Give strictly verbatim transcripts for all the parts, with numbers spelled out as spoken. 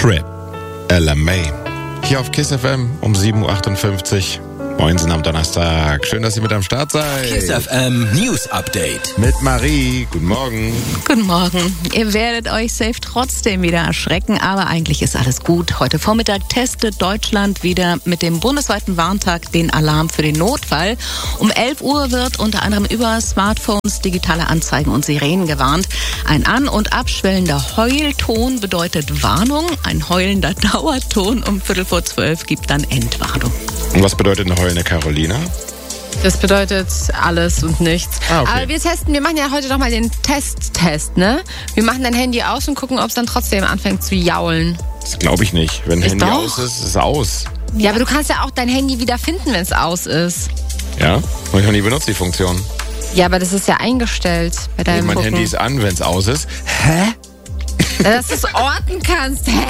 Trip. Ella May. Hier auf KISS F M um sieben Uhr achtundfünfzig. Moinsen am Donnerstag. Schön, dass ihr mit am Start seid. KISS F M News Update. Mit Marie. Guten Morgen. Guten Morgen. Ihr werdet euch safe trotzdem wieder erschrecken, aber eigentlich ist alles gut. Heute Vormittag testet Deutschland wieder mit dem bundesweiten Warntag den Alarm für den Notfall. Um elf Uhr wird unter anderem über Smartphones, digitale Anzeigen und Sirenen gewarnt. Ein an- und abschwellender Heulton bedeutet Warnung. Ein heulender Dauerton um Viertel vor zwölf gibt dann Endwarnung. Und was bedeutet eine heulende Carolina? Das bedeutet alles und nichts. Ah, okay. Aber wir testen, wir machen ja heute noch mal den Test-Test, ne? Wir machen dein Handy aus und gucken, ob es dann trotzdem anfängt zu jaulen. Das glaube ich nicht. Wenn ein Ist Handy doch. aus ist, ist es aus. Ja, aber du kannst ja auch dein Handy wieder finden, wenn es aus ist. Ja? Und ich noch nie benutzt die Funktion. Ja, aber das ist ja eingestellt bei deinem Mein Gucken. Handy ist an, wenn es aus ist. Hä? Ja, dass du es orten kannst. Hä?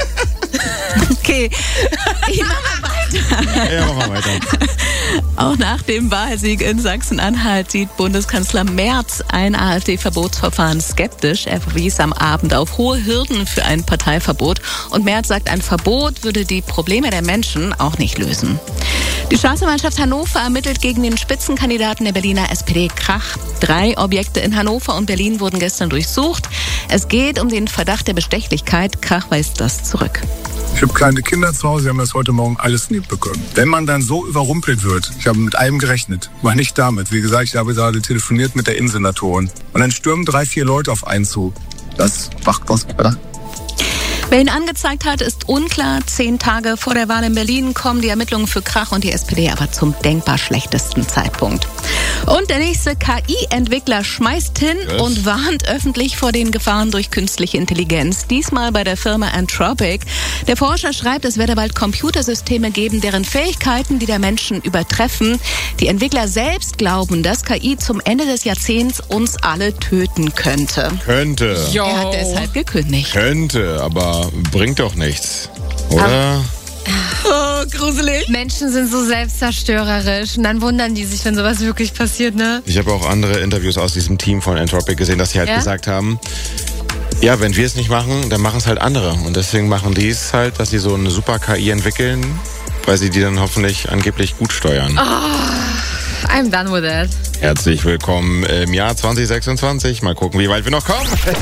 Okay, ich mach mal weiter. Ja, machen wir weiter. Auch nach dem Wahlsieg in Sachsen-Anhalt sieht Bundeskanzler Merz ein AfD-Verbotsverfahren skeptisch. Er verwies am Abend auf hohe Hürden für ein Parteiverbot. Und Merz sagt, ein Verbot würde die Probleme der Menschen auch nicht lösen. Die Staatsanwaltschaft Hannover ermittelt gegen den Spitzenkandidaten der Berliner S P D Krach. Drei Objekte in Hannover und Berlin wurden gestern durchsucht. Es geht um den Verdacht der Bestechlichkeit. Krach weist das zurück. Ich habe kleine Kinder zu Hause, die haben das heute Morgen alles mitbekommen. Wenn man dann so überrumpelt wird, ich habe mit allem gerechnet, war nicht damit. Wie gesagt, ich habe gerade telefoniert mit der Innensenatorin. Und dann stürmen drei, vier Leute auf einen zu. Das macht was, oder? Wer ihn angezeigt hat, ist unklar. Zehn Tage vor der Wahl in Berlin kommen die Ermittlungen für Krach und die S P D aber zum denkbar schlechtesten Zeitpunkt. Und der nächste K I-Entwickler schmeißt hin Was? und warnt öffentlich vor den Gefahren durch künstliche Intelligenz. Diesmal bei der Firma Anthropic. Der Forscher schreibt, es werde bald Computersysteme geben, deren Fähigkeiten die der Menschen übertreffen. Die Entwickler selbst glauben, dass K I zum Ende des Jahrzehnts uns alle töten könnte. Könnte. Jo. Er hat deshalb gekündigt. Könnte, aber bringt doch nichts. Oder? Oh, gruselig. Menschen sind so selbstzerstörerisch und dann wundern die sich, wenn sowas wirklich passiert, ne? Ich habe auch andere Interviews aus diesem Team von Anthropic gesehen, dass sie halt Ja? gesagt haben, ja, wenn wir es nicht machen, dann machen es halt andere. Und deswegen machen die es halt, dass sie so eine super K I entwickeln, weil sie die dann hoffentlich angeblich gut steuern. I'm done with it. Herzlich willkommen im Jahr zwanzig sechsundzwanzig. Mal gucken, wie weit wir noch kommen.